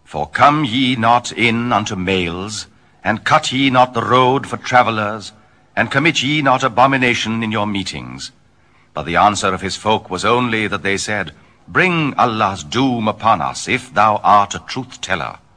For come ye not in unto males, and cut ye not the road for travellers, and commit ye not abomination in your meetings. But the answer of his folk was only that they said, Bring Allah's doom upon us, if thou art a truth-teller.